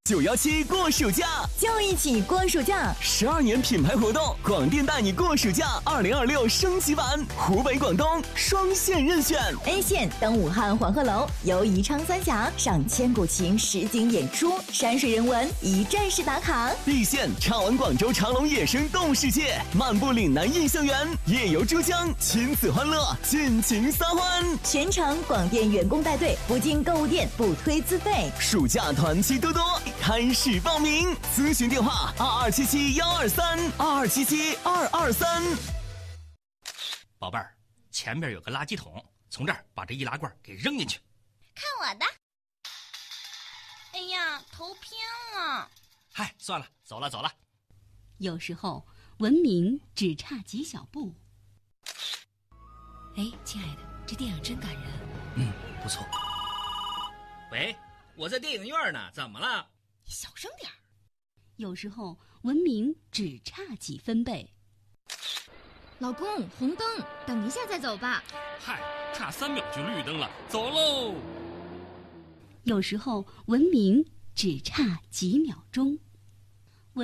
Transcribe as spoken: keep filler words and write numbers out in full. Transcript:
九幺七过暑假， 就一起过暑假。 十二年品牌活动，广电带你过暑假二零二六升级版，湖北、广东双线任选。 A 线登武汉黄鹤楼，游宜昌三峡，赏千古情实景演出，山水人文一站式打卡。 B 线畅玩广州长隆野生动物世界，漫步岭南印象园，夜游珠江，亲子欢乐，尽情撒欢。 全程广电员工带队，不进购物店，不推资费。 暑假团期多多，开始报名，咨询电话二二七七幺二三二二七七二二三。 宝贝儿，前边有个垃圾桶，从这儿把这易拉罐给扔进去。 看我的！哎呀，头偏了。 嗨，算了，走了走了。 有时候文明只差几小步。 哎，亲爱的，这电影真感人。 嗯，不错。喂，我在电影院呢，怎么了？ 你小声点儿。 有时候文明只差几分贝。 老公，红灯，等一下再走吧。 嗨，差三秒就绿灯了，走喽。 有时候文明只差几秒钟。